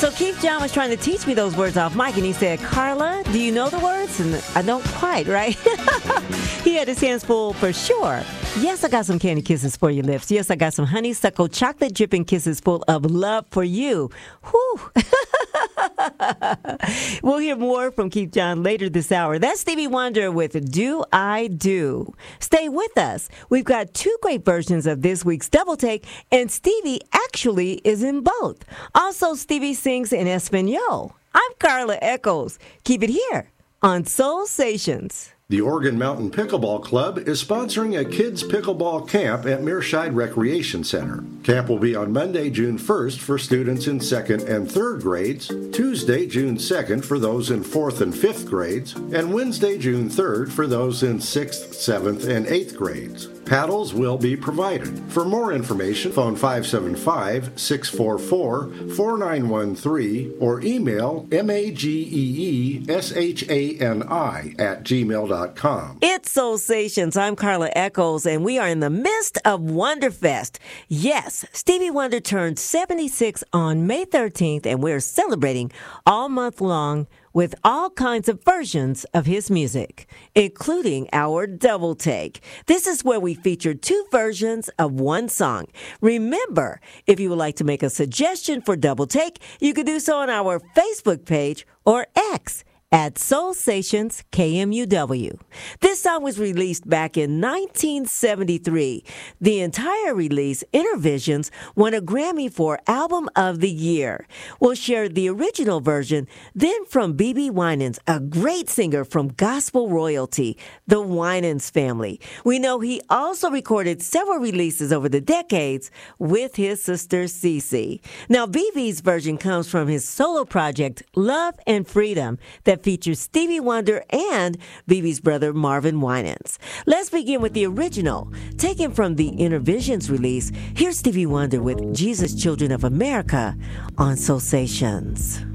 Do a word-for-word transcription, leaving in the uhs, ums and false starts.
So Keith John was trying to teach me those words off mic, and he said, Carla, do you know the words? And I don't quite, right? He had his hands full for sure. Yes, I got some candy kisses for your lips. Yes, I got some honeysuckle chocolate dripping kisses full of love for you. Whew. We'll hear more from Keith John later this hour. That's Stevie Wonder with Do I Do. Stay with us. We've got two great versions of this week's Double Take, and Stevie actually is in both. Also, Stevie sings in Espanol. I'm Carla Echols. Keep it here on Soul Stations. The Oregon Mountain Pickleball Club is sponsoring a kids' pickleball camp at Mearshide Recreation Center. Camp will be on Monday, June first for students in second and third grades, Tuesday, June second for those in fourth and fifth grades, and Wednesday, June third for those in sixth, seventh, and eighth grades. Paddles will be provided. For more information, phone five seven five, six four four, four nine one three or email mageeshani at gmail dot com. It's Soul Stations. I'm Carla Echols, and we are in the midst of Wonderfest. Yes, Stevie Wonder turned seventy-six on May thirteenth, and we're celebrating all month long with all kinds of versions of his music, including our Double Take. This is where we feature two versions of one song. Remember, if you would like to make a suggestion for Double Take, you can do so on our Facebook page or X at Soul Stations K M U W. This song was released back in nineteen seventy-three. The entire release, Intervisions, won a Grammy for Album of the Year. We'll share the original version, then from B B Winans, a great singer from gospel royalty, the Winans family. We know he also recorded several releases over the decades with his sister Cece. Now, B B's version comes from his solo project, Love and Freedom, that features Stevie Wonder and B B's brother Marvin Winans. Let's begin with the original. Taken from the Intervisions release, here's Stevie Wonder with Jesus Children of America on Soul Stations.